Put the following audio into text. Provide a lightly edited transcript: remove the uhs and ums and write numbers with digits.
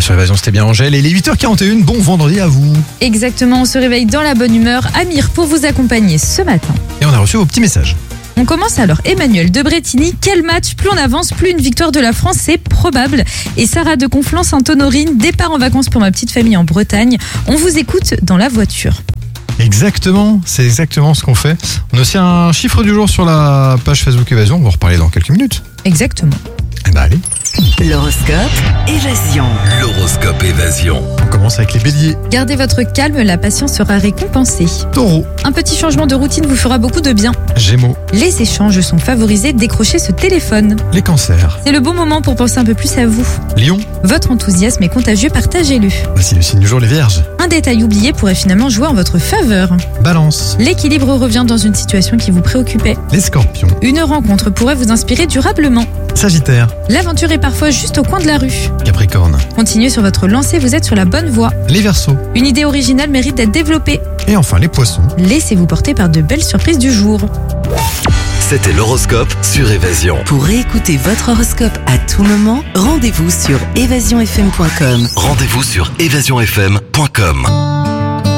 Sur Évasion, c'était bien Angèle. Et les 8h41, bon vendredi à vous. Exactement, on se réveille dans la bonne humeur. Amir pour vous accompagner ce matin. Et on a reçu vos petits messages. On commence alors. Emmanuel de Bretigny, quel match? Plus on avance, plus une victoire de la France, c'est probable. Et Sarah de Conflans-Sainte-Honorine, départ en vacances pour ma petite famille en Bretagne. On vous écoute dans la voiture. Exactement, c'est exactement ce qu'on fait. On a aussi un chiffre du jour sur la page Facebook Évasion. On va en reparler dans quelques minutes. Exactement. Eh ben allez. L'horoscope Évasion. L'horoscope Évasion. On commence avec les béliers. Gardez votre calme, la patience sera récompensée. Taureau. Un petit changement de routine vous fera beaucoup de bien. Gémeaux. Les échanges sont favorisés, décrochez ce téléphone. Les cancers. C'est le bon moment pour penser un peu plus à vous. Lion. Votre enthousiasme est contagieux, partagez-le. Voici le signe du jour, les vierges. Un détail oublié pourrait finalement jouer en votre faveur. Balance. L'équilibre revient dans une situation qui vous préoccupait. Les scorpions. Une rencontre pourrait vous inspirer durablement. Sagittaire. L'aventure est parfois juste au coin de la rue. Capricorne. Continuez sur votre lancée, vous êtes sur la bonne voie. Les verseaux. Une idée originale mérite d'être développée. Et enfin les poissons. Laissez-vous porter par de belles surprises du jour. C'était l'horoscope sur Évasion. Pour réécouter votre horoscope à tout moment, rendez-vous sur évasionfm.com. Rendez-vous sur évasionfm.com.